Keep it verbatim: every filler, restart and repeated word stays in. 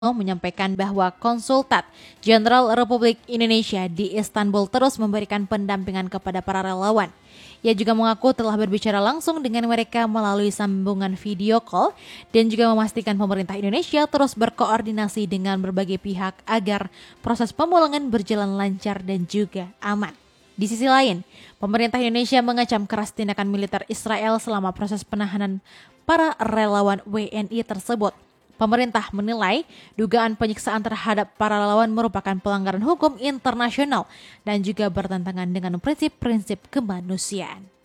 menyampaikan bahwa Konsultat Jenderal Republik Indonesia di Istanbul terus memberikan pendampingan kepada para relawan. Ia juga mengaku telah berbicara langsung dengan mereka melalui sambungan video call dan juga memastikan pemerintah Indonesia terus berkoordinasi dengan berbagai pihak agar proses pemulangan berjalan lancar dan juga aman. Di sisi lain, pemerintah Indonesia mengecam keras tindakan militer Israel selama proses penahanan para relawan W N I tersebut. Pemerintah menilai dugaan penyiksaan terhadap para relawan merupakan pelanggaran hukum internasional dan juga bertentangan dengan prinsip-prinsip kemanusiaan.